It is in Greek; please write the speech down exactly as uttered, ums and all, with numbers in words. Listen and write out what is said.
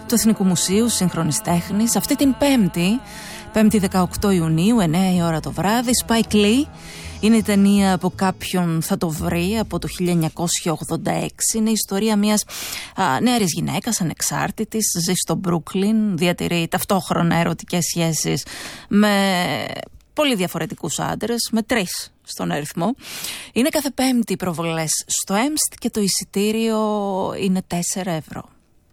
του Εθνικού Μουσείου Σύγχρονης Τέχνης. Αυτή την Πέμπτη, Πέμπτη δεκαοκτώ Ιουνίου, εννιά η ώρα το βράδυ, Spike Lee. Είναι η ταινία που κάποιον θα το βρει από το χίλια εννιακόσια ογδόντα έξι. Είναι η ιστορία μιας α, νεαρής γυναίκας ανεξάρτητης, ζει στο Μπρούκλιν, διατηρεί ταυτόχρονα ερωτικές σχέσεις με πολύ διαφορετικούς άντρες, με τρεις στον αριθμό. Είναι κάθε Πέμπτη προβολές στο Έμστ και το εισιτήριο είναι τέσσερα ευρώ.